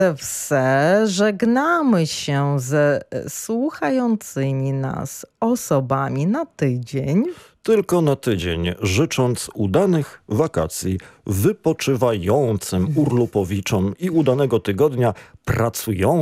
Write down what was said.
Żegnamy się ze słuchającymi nas osobami na tydzień. Tylko na tydzień, życząc udanych wakacji wypoczywającym urlopowiczom i udanego tygodnia pracującym